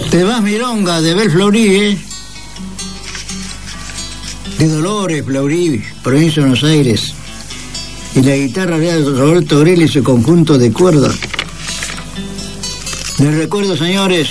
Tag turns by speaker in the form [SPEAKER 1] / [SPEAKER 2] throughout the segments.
[SPEAKER 1] Te vas milonga de Bel Fleury, de Dolores Fleury, provincia de Buenos Aires, y la guitarra de Roberto Grelli y su conjunto de cuerdas. Les recuerdo, señores,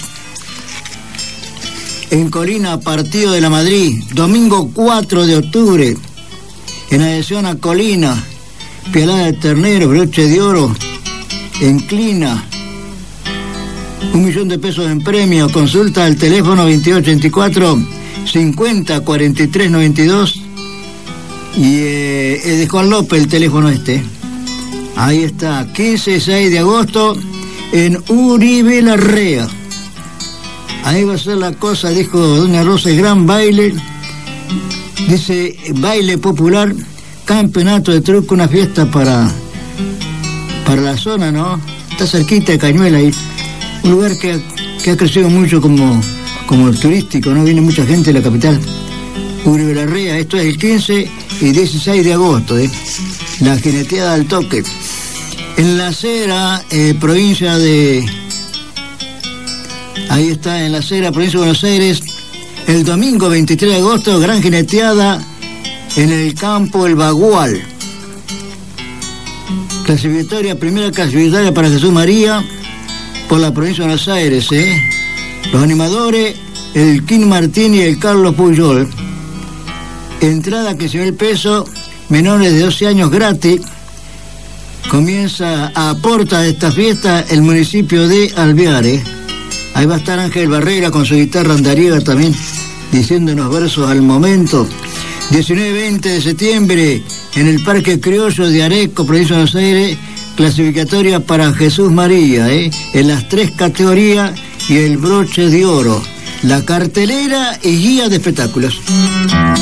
[SPEAKER 1] en Colina, partido de la Madrid, domingo 4 de octubre, en adhesión a Colina, pialada de ternero, broche de oro, enclina, 1 millón de pesos en premio. Consulta al teléfono 2824 50 43 92 y de Juan López el teléfono este. Ahí está, 15-6 de agosto en Uribe Larrea. Ahí va a ser la cosa, dijo doña Rosa, el gran baile. Dice, baile popular, campeonato de truco, una fiesta para la zona, ¿no? Está cerquita de Cañuela ahí. Un lugar que ha crecido mucho como turístico, ¿no? Viene mucha gente de la capital. Uribe Larrea, esto es el 15 y 16 de agosto, la jineteada al toque. En La Cera, provincia de... Ahí está, en La Cera, provincia de Buenos Aires, el domingo 23 de agosto, gran jineteada en el campo El Bagual. Primera clasificatoria para Jesús María por la provincia de Buenos Aires, Los animadores, el Quín Martín y el Carlos Puyol. Entrada 15.000 pesos, menores de 12 años gratis. Comienza a aportar esta fiesta el municipio de Alvear, Ahí va a estar Ángel Barrera con su guitarra andariega también, diciendo unos versos al momento. 19-20 de septiembre, en el Parque Criollo de Areco, provincia de Buenos Aires, clasificatoria para Jesús María, en las 3 categorías y el broche de oro, la cartelera y guía de espectáculos.